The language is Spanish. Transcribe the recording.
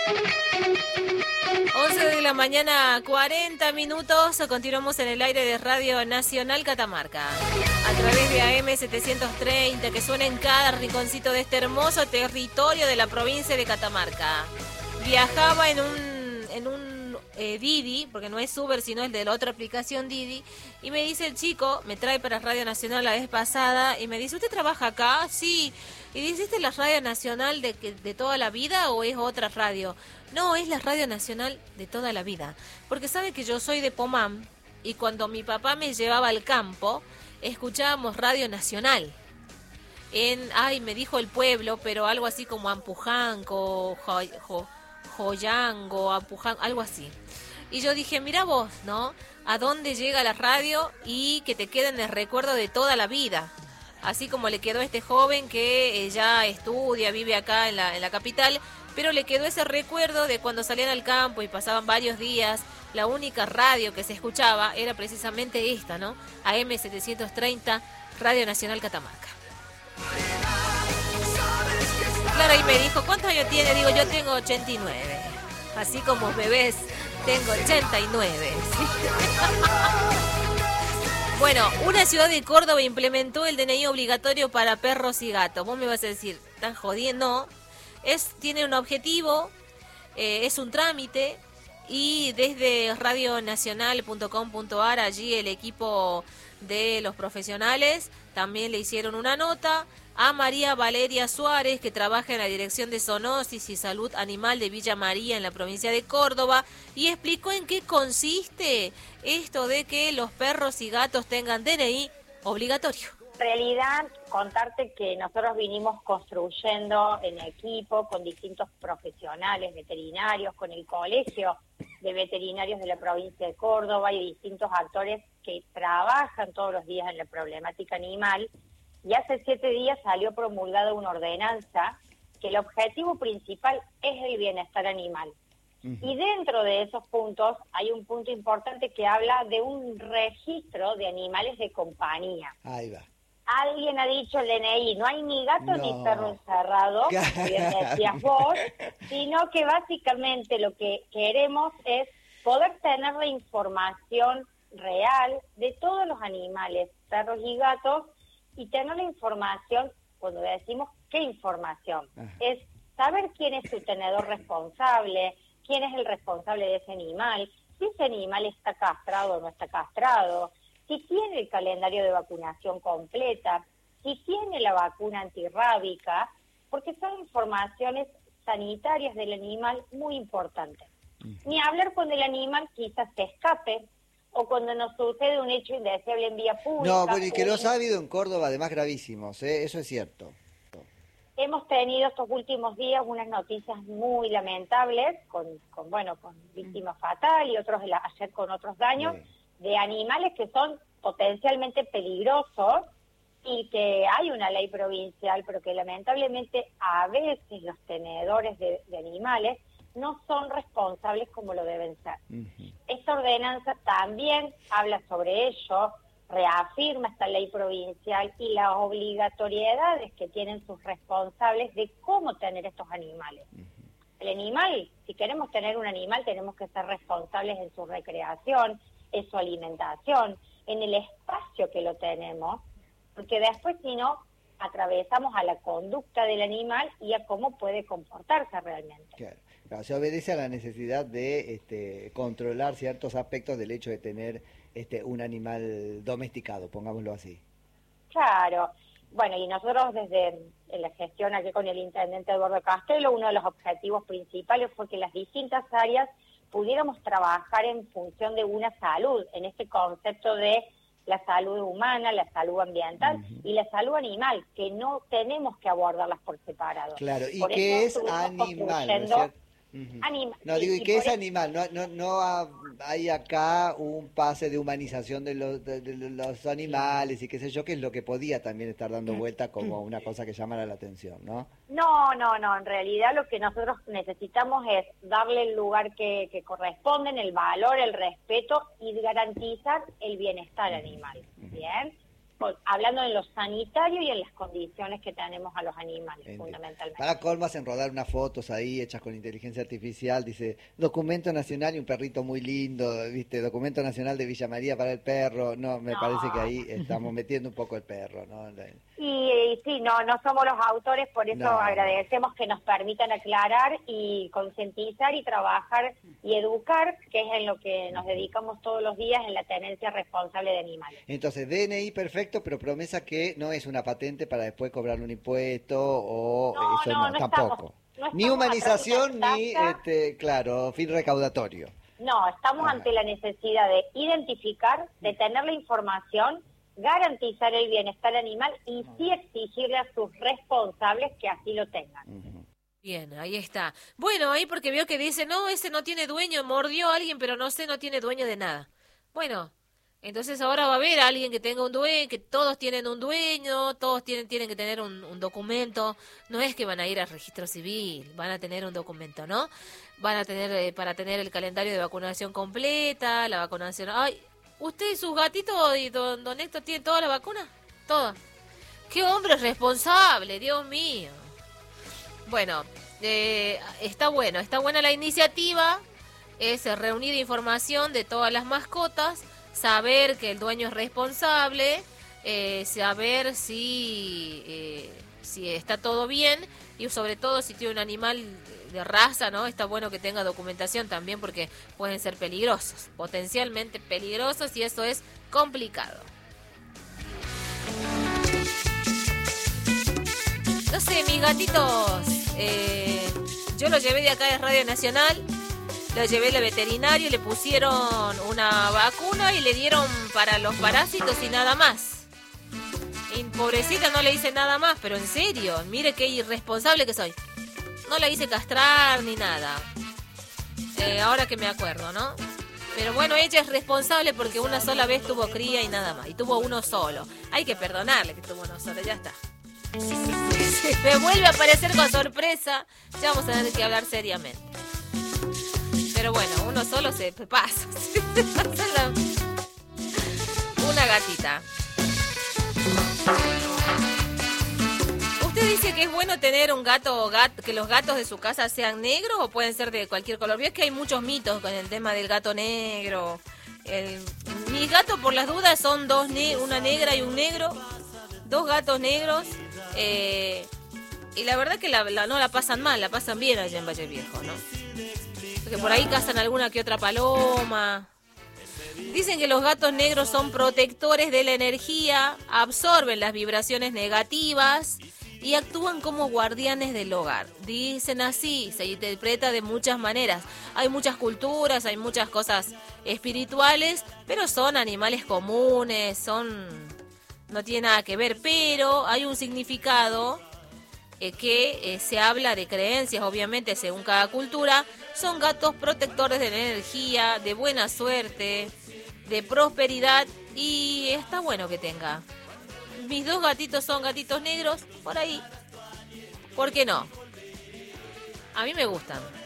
11 de la mañana, 40 minutos. Continuamos en el aire de Radio Nacional Catamarca. A través de AM 730, que suena en cada rinconcito de este hermoso territorio de la provincia de Catamarca. Viajaba en un Didi, porque no es Uber, sino el de la otra aplicación Didi. Y me dice el chico, me trae para Radio Nacional la vez pasada, y me dice, ¿usted trabaja acá? Sí. Y dice, ¿esta es la Radio Nacional de toda la vida o es otra radio? No, es la Radio Nacional de toda la vida. Porque sabe que yo soy de Pomán y cuando mi papá me llevaba al campo, escuchábamos Radio Nacional. Me dijo el pueblo, pero algo así como Ampujanco, Joyango, Ampujanco, algo así. Y yo dije, mira vos, ¿no? ¿A dónde llega la radio y que te quede en el recuerdo de toda la vida? Así como le quedó a este joven que ya estudia, vive acá en la capital, pero le quedó ese recuerdo de cuando salían al campo y pasaban varios días. La única radio que se escuchaba era precisamente esta, ¿no? AM 730, Radio Nacional Catamarca. Claro, y me dijo, ¿cuántos años tiene? Digo, yo tengo 89. Así como bebés, tengo 89. ¿Sí? Bueno, una ciudad de Córdoba implementó el DNI obligatorio para perros y gatos. Vos me vas a decir, ¿están jodiendo? Tiene un objetivo, es un trámite, y desde radionacional.com.ar, allí el equipo de los profesionales también le hicieron una nota a María Valeria Suárez, que trabaja en la Dirección de Zoonosis y Salud Animal de Villa María en la provincia de Córdoba, y explicó en qué consiste esto de que los perros y gatos tengan DNI obligatorio. En realidad, contarte que nosotros vinimos construyendo en equipo con distintos profesionales veterinarios, con el Colegio de Veterinarios de la provincia de Córdoba y distintos actores que trabajan todos los días en la problemática animal. Y hace 7 días salió promulgada una ordenanza que el objetivo principal es el bienestar animal. Y dentro de esos puntos hay un punto importante que habla de un registro de animales de compañía. Ahí va. Alguien ha dicho el DNI, no hay ni gato ni perro encerrado, como bien decías vos, sino que básicamente lo que queremos es poder tener la información real de todos los animales, perros y gatos, y tener la información, cuando decimos qué información, es saber quién es su tenedor responsable, quién es el responsable de ese animal, si ese animal está castrado o no está castrado, si tiene el calendario de vacunación completa, si tiene la vacuna antirrábica, porque son informaciones sanitarias del animal muy importantes. Ni hablar cuando el animal quizás se escape o cuando nos sucede un hecho indeseable en vía pública. No, bueno, y que los ha habido en Córdoba, además gravísimos, eso es cierto. Hemos tenido estos últimos días unas noticias muy lamentables, con víctima fatal y otros ayer con otros daños, de animales que son potencialmente peligrosos y que hay una ley provincial, pero que lamentablemente a veces los tenedores de animales no son responsables como lo deben ser. Esta ordenanza también habla sobre ello, reafirma esta ley provincial y las obligatoriedades que tienen sus responsables de cómo tener estos animales. El animal, si queremos tener un animal, tenemos que ser responsables en su recreación, en su alimentación, en el espacio que lo tenemos, porque después si no, atravesamos a la conducta del animal y a cómo puede comportarse realmente. Claro, se obedece a la necesidad de controlar ciertos aspectos del hecho de tener un animal domesticado, pongámoslo así. Claro, bueno, y nosotros desde la gestión aquí con el intendente Eduardo Castelo, uno de los objetivos principales fue que las distintas áreas pudiéramos trabajar en función de una salud, en este concepto de la salud humana, la salud ambiental y la salud animal, que no tenemos que abordarlas por separado. Claro, ¿y qué es animal? ¿No es cierto? No, digo, ¿y qué es animal? No hay acá un pase de humanización de los animales y qué sé yo, que es lo que podía también estar dando vuelta como una cosa que llamara la atención, ¿no? No, en realidad lo que nosotros necesitamos es darle el lugar que corresponde, el valor, el respeto y garantizar el bienestar animal, ¿bien? hablando de lo sanitario y en las condiciones que tenemos a los animales, fundamentalmente. Para colmo hacen rodar unas fotos ahí hechas con inteligencia artificial, dice documento nacional y un perrito muy lindo, viste, documento nacional de Villa María para el perro. No, me parece que ahí estamos metiendo un poco el perro, ¿no? Y sí, no somos los autores, por eso agradecemos que nos permitan aclarar y concientizar y trabajar y educar, que es en lo que nos dedicamos todos los días en la tenencia responsable de animales. Entonces, DNI perfecto, pero promesa que no es una patente para después cobrarle un impuesto o eso no tampoco. Ni humanización ni, claro, fin recaudatorio. No, estamos ante la necesidad de identificar, de tener la información, garantizar el bienestar animal y sí exigirle a sus responsables que así lo tengan. Bien, ahí está. Bueno, ahí porque veo que dice, no, ese no tiene dueño, mordió a alguien, pero no tiene dueño de nada. Bueno, entonces ahora va a haber alguien que tenga un dueño, que todos tienen un dueño, todos tienen que tener un documento. No es que van a ir al registro civil, van a tener un documento, ¿no? Van a tener, para tener el calendario de vacunación completa, la vacunación... Ay, ¿usted y sus gatitos y don Héctor tienen toda la vacuna? Toda. ¡Qué hombre responsable, Dios mío! Bueno, está buena la iniciativa, es reunir información de todas las mascotas, saber que el dueño es responsable, saber si está todo bien y sobre todo si tiene un animal de raza, ¿no? Está bueno que tenga documentación también porque pueden ser peligrosos, potencialmente peligrosos y eso es complicado. No sé, mis gatitos, yo los llevé de acá de Radio Nacional, los llevé al veterinario, le pusieron una vacuna y le dieron para los parásitos y nada más. Y pobrecita no le hice nada más, pero en serio, mire qué irresponsable que soy. No la hice castrar ni nada. Ahora que me acuerdo, ¿no? Pero bueno, ella es responsable porque una sola vez tuvo cría y nada más. Y tuvo uno solo. Hay que perdonarle que tuvo uno solo, ya está. Si me vuelve a aparecer con sorpresa, ya vamos a tener que hablar seriamente. Pero bueno, uno solo se pasa. Una gatita. ¿Usted dice que es bueno tener un gato, que los gatos de su casa sean negros o pueden ser de cualquier color? Veo que hay muchos mitos con el tema del gato negro. Mis gatos, por las dudas, son dos, una negra y un negro. Dos gatos negros. Y la verdad que no la pasan mal, la pasan bien allá en Valle Viejo, ¿no? Porque por ahí cazan alguna que otra paloma. Dicen que los gatos negros son protectores de la energía, absorben las vibraciones negativas y actúan como guardianes del hogar. Dicen así, se interpreta de muchas maneras. Hay muchas culturas, hay muchas cosas espirituales, pero son animales comunes, no tiene nada que ver, pero hay un significado que se habla de creencias, obviamente, según cada cultura. Son gatos protectores de la energía, de buena suerte, de prosperidad, y está bueno que tenga. Mis dos gatitos son gatitos negros, por ahí. ¿Por qué no? A mí me gustan.